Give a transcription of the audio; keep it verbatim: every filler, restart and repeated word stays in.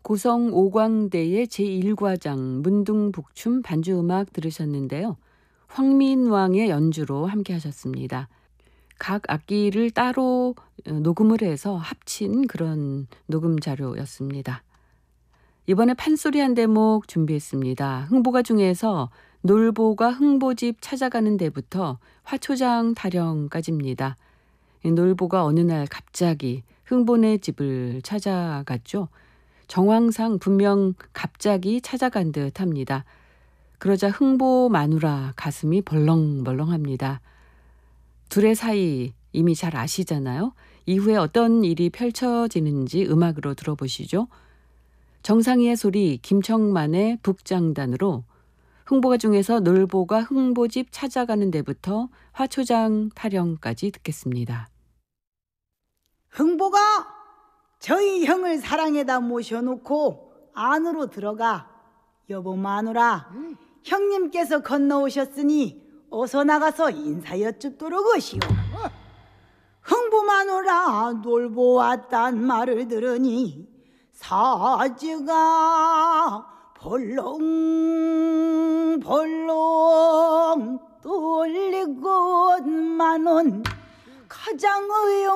고성 오광대의 제일 과장 문둥북춤 반주음악 들으셨는데요. 황민왕의 연주로 함께 하셨습니다. 각 악기를 따로 녹음을 해서 합친 그런 녹음 자료였습니다. 이번에 판소리 한 대목 준비했습니다. 흥보가 중에서 놀보가 흥보집 찾아가는 데부터 화초장 타령까지입니다. 놀보가 어느 날 갑자기 흥보네 집을 찾아갔죠. 정황상 분명 갑자기 찾아간 듯 합니다. 그러자 흥보 마누라 가슴이 벌렁벌렁합니다. 둘의 사이 이미 잘 아시잖아요. 이후에 어떤 일이 펼쳐지는지 음악으로 들어보시죠. 정상이의 소리 김청만의 북장단으로 흥보가 중에서 놀보가 흥보집 찾아가는 데부터 화초장 타령까지 듣겠습니다. 흥보가 저희 형을 사랑에다 모셔놓고 안으로 들어가. 여보 마누라, 음. 형님께서 건너오셨으니 어서 나가서 인사 여쭙도록 하시오. 어. 흥보 마누라 놀보 왔단 말을 들으니 사지가 벌렁벌렁 떨리고만은 가장 의용